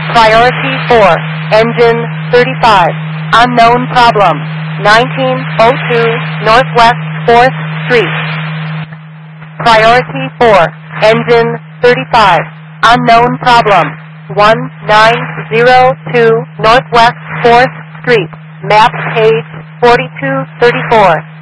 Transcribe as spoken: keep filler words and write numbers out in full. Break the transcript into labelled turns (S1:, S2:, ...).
S1: Priority four, engine thirty-five, unknown problem, nineteen oh two Northwest fourth Street. Priority four, engine thirty-five, unknown problem, one nine zero two Northwest fourth Street, map page forty-two thirty-four.